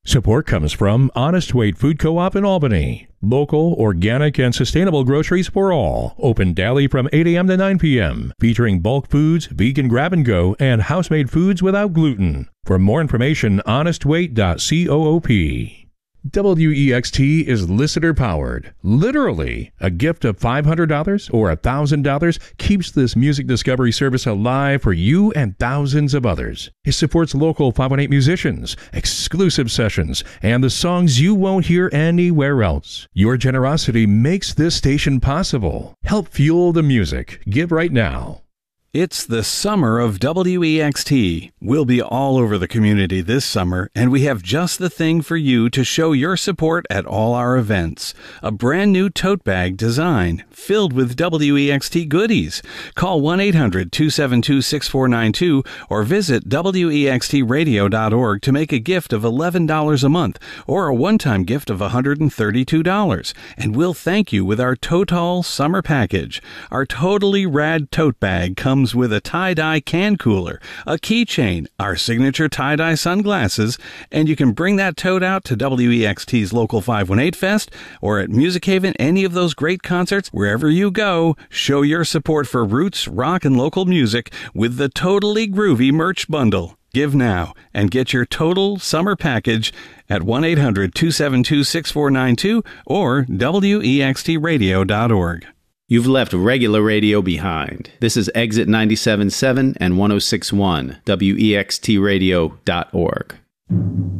Support comes from Honest Weight Food Co-op in Albany. Local, organic, and sustainable groceries for all. Open daily from 8 a.m. to 9 p.m. Featuring bulk foods, vegan grab-and-go, and house-made foods without gluten. For more information, honestweight.coop. WEXT is listener-powered. Literally, a gift of $500 or $1,000 keeps this music discovery service alive for you and thousands of others. It supports local 518 musicians, exclusive sessions, and the songs you won't hear anywhere else. Your generosity makes this station possible. Help fuel the music. Give right now. It's the summer of WEXT. We'll be all over the community this summer, and we have just the thing for you to show your support at all our events. A brand new tote bag design filled with WEXT goodies. Call 1-800-272-6492 or visit WEXTradio.org to make a gift of $11 a month or a one-time gift of $132. And we'll thank you with our Total Summer Package. Our totally rad tote bag comes with a tie-dye can cooler, a keychain, our signature tie-dye sunglasses, and you can bring that tote out to WEXT's local 518 Fest or at Music Haven, any of those great concerts. Wherever you go, show your support for roots, rock, and local music with the Totally Groovy merch bundle. Give now and get your total summer package at 1-800-272-6492 or WEXTradio.org. You've left regular radio behind. This is Exit 97.7 and 106.1, WEXTradio.org.